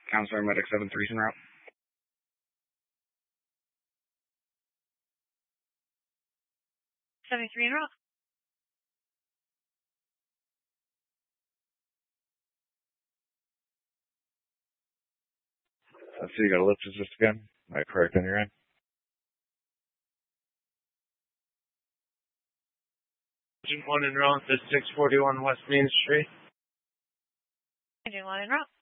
Counselor Medic 7-3 en route. 73 en route. Let's see, you got a lift assist again. Am I correct on your end? Engine 1 en route to 641 West Main Street. Engine 1 en route.